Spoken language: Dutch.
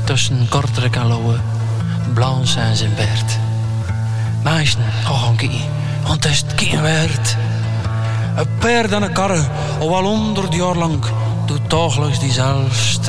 tussen Kortrijk en Lauwe, Blanche en zijn Bert. Meisjen, ga gaan kijken, want het is het geen waard. Een paard en een karre, al wel 100 jaar lang, doet dagelijks diezelfde